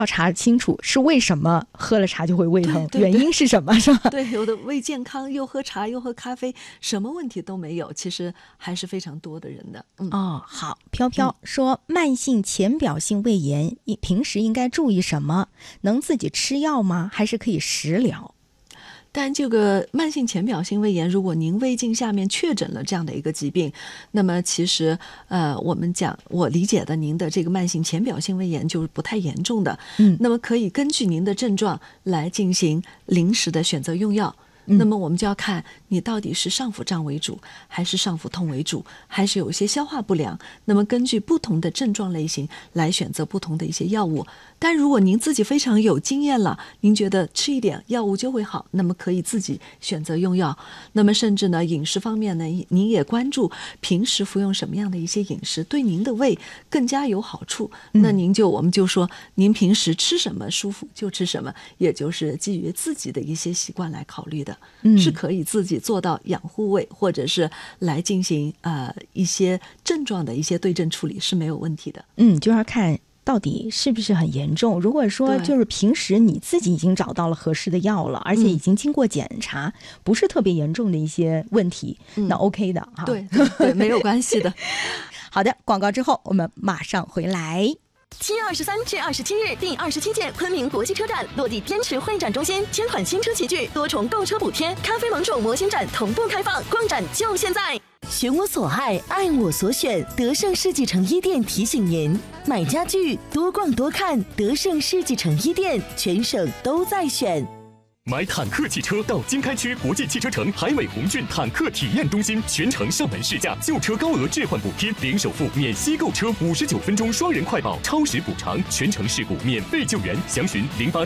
要查清楚是为什么喝了茶就会胃疼， 对原因是什么，是吧？ 对，有的胃健康，又喝茶又喝咖啡，什么问题都没有，其实还是非常多的人的。 好，飘飘说，慢性浅表性胃炎平时应该注意什么？能自己吃药吗？还是可以食疗？ 但这个慢性浅表性胃炎，如果您胃镜下面确诊了这样的一个疾病，那么其实我理解的您的这个慢性浅表性胃炎就是不太严重的，那么可以根据您的症状来进行临时的选择用药。那么我们就要看你到底是上腹胀为主，还是上腹痛为主，还是有一些消化不良。那么根据不同的症状类型来选择不同的一些药物。但如果您自己非常有经验了，您觉得吃一点药物就会好，那么可以自己选择用药。那么甚至呢，饮食方面呢，您也关注平时服用什么样的一些饮食对您的胃更加有好处。那我们就说，您平时吃什么舒服就吃什么，也就是基于自己的一些习惯来考虑的。是可以自己做到养护胃，或者是来进行一些症状的一些对症处理是没有问题的。 就要看到底是不是很严重。如果说就是平时你自己已经找到了合适的药了，而且已经经过检查，不是特别严重的一些问题，那 OK 的哈。 对，没有关系的。 好的，广告之后我们马上回来。 7月23至27日，第27届昆明国际车展落地滇池会展中心，千款新车齐聚，多重购车补贴，咖啡盟主模型展同步开放，逛展就现在！选我所爱，爱我所选，德胜世纪城一店提醒您：买家具多逛多看，德胜世纪城一店，全省都在选。 买坦克汽车到经开区国际汽车城海美宏骏坦克体验中心，全程上门试驾，旧车高额置换补贴，零首付免息购车，59分钟双人快报，超时补偿，全程事故免费救援，详询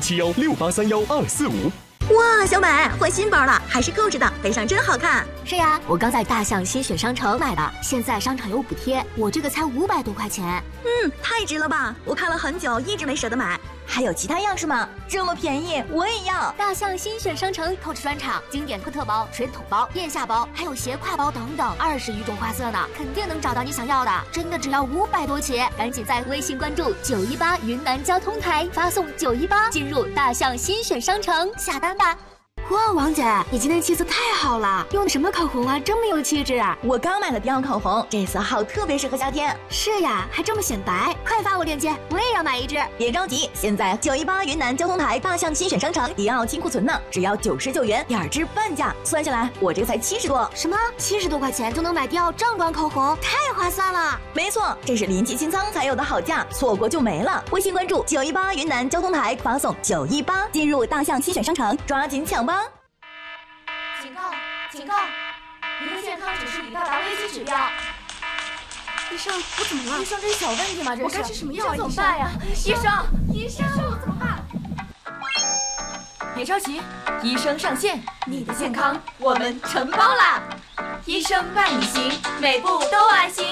087168312545。 哇，小美换新包了，还是购置的，背上真好看。 是呀，我刚在大象新选商城买的，现在商场有补贴，我这个才500多块钱。 太值了吧！我看了很久，一直没舍得买。还有其他样式吗？这么便宜，我也要。 大象新选商城购置专场，经典特特包、水桶包、腋下包，还有斜挎包等等，20余种花色呢，肯定能找到你想要的。真的只要500多起，赶紧在微信关注918云南交通台，发送918进入大象新选商城下单吧。 哇，王姐，你今天气色太好了，用的什么口红啊，这么有气质啊！ 我刚买了迪奥口红，这色号特别适合夏天。 是呀，还这么显白，快发我链接，我也要买一支。 别着急，现在918云南交通台大象新选商城迪奥清库存呢，只要99元，2支半价，算下来我这个才70多。 什么？70多块钱就能买迪奥正装口红，太划算了！ 没错，这是临期清仓才有的好价，错过就没了。微信关注918云南交通台，发送918进入大象新选商城，抓紧抢吧！ 警告！您的健康指数已到达危机指标。 医生，我怎么了？ 医生，这是小问题吗？ 我该吃什么药啊？ 这怎么办呀？医生，怎么办？别着急，医生上线，你的健康我们承包啦！医生伴你行，每步都安心。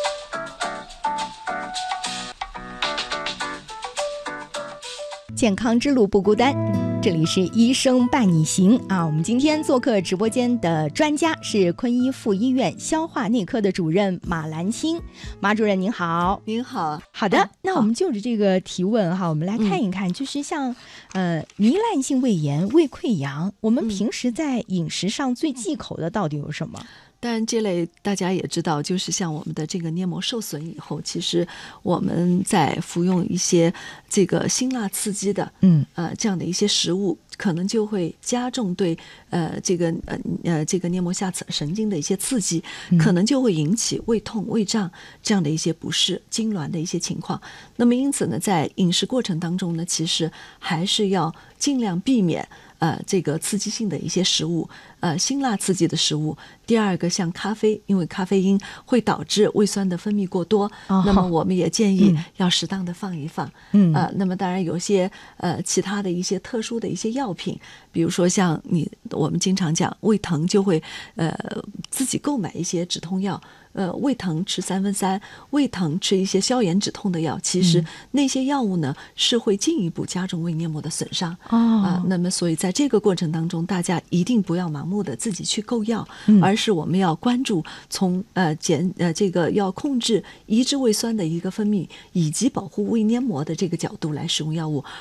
健康之路不孤单，这里是医生伴你行啊！我们今天做客直播间的专家是昆医附医院消化内科的主任马兰青，马主任您好。 您好。 好的，那我们就着这个提问哈，我们来看一看，就是像糜烂性胃炎、胃溃疡，我们平时在饮食上最忌口的到底有什么？ 但这类大家也知道，就是像我们的这个黏膜受损以后，其实我们在服用一些这个辛辣刺激的，这样的一些食物，可能就会加重对这个黏膜下神经的一些刺激，可能就会引起胃痛、胃胀这样的一些不适、痉挛的一些情况。那么因此呢，在饮食过程当中呢，其实还是要尽量避免这个刺激性的一些食物，辛辣刺激的食物。第二个，像咖啡，因为咖啡因会导致胃酸的分泌过多，那么我们也建议要适当的放一放。那么当然有些其他的一些特殊的一些药品，比如说像我们经常讲胃疼就会自己购买一些止痛药。胃疼吃3分3，胃疼吃一些消炎止痛的药，其实那些药物呢是会进一步加重胃黏膜的损伤。那么所以在这个过程当中，大家一定不要盲目的自己去购药，而是我们要关注从这个要控制抑制胃酸的一个分泌，以及保护胃黏膜的这个角度来使用药物，